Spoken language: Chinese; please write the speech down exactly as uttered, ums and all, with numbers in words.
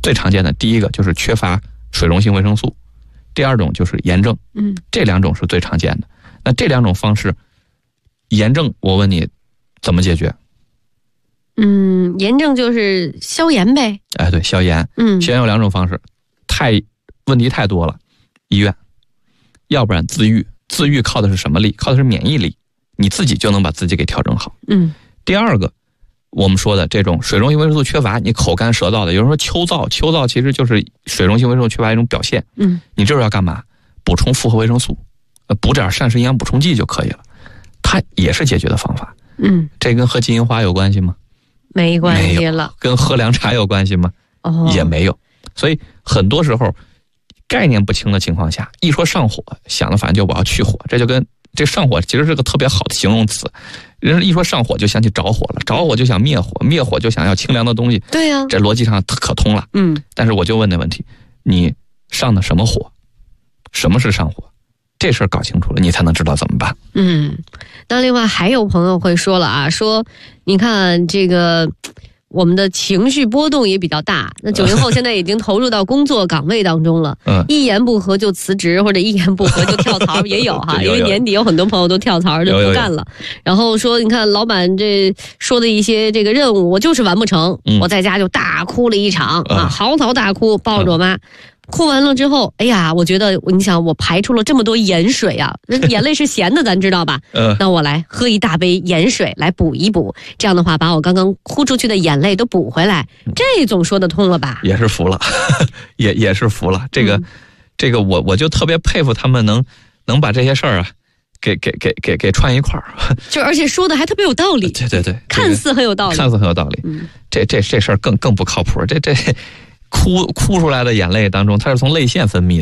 最常见的第一个就是缺乏水溶性维生素，第二种就是炎症， 嗯， 这两种是最常见的。那这两种方式，炎症我问你怎么解决？ 嗯，炎症就是消炎呗。 哎，对，消炎。 嗯， 消炎有两种方式，太问题太多了，医院，要不然自愈。自愈靠的是什么力？靠的是免疫力，你自己就能把自己给调整好。 嗯， 第二个，我们说的这种水溶性维生素缺乏，你口干舌燥的，有人说秋燥，秋燥其实就是水溶性维生素缺乏一种表现。 嗯， 你这时候要干嘛？补充复合维生素，呃，补点膳食营养补充剂就可以了，它也是解决的方法。 嗯， 这跟喝金银花有关系吗？ 没关系了。 跟喝凉茶有关系吗？ 哦， 也没有。所以很多时候概念不清的情况下，一说上火，想的反正就我要去火，这就跟这上火其实是个特别好的形容词。人一说上火就想起着火了，着火就想灭火，灭火就想要清凉的东西。 对呀、啊， 这逻辑上可通了。 嗯， 但是我就问那问题，你上的什么火？什么是上火？这事儿搞清楚了，你才能知道怎么办。 嗯，那另外还有朋友会说了啊，说你看这个我们的情绪波动也比较大，那九零后现在已经投入到工作岗位当中了，嗯，一言不合就辞职或者一言不合就跳槽也有哈，因为年底有很多朋友都跳槽就不干了。然后说你看老板这说的一些这个任务我就是完不成，嗯、我在家就大哭了一场、嗯、啊，嚎啕大哭，抱着我妈。嗯哭完了之后，哎呀，我觉得你想我排出了这么多盐水啊，眼泪是咸的咱知道吧？嗯，那我来喝一大杯盐水来补一补，这样的话把我刚刚哭出去的眼泪都补回来，这总说得通了吧？ 也是服了，也也是服了。这个、嗯、这个我我就特别佩服他们能能把这些事儿啊给给给给给串一块儿， 就而且说的还特别有道理。 对对对， 看似很有道理， 看似很有道理。嗯，这这这事儿更更不靠谱，这这。哭哭出来的眼泪当中，它是从泪腺分泌的。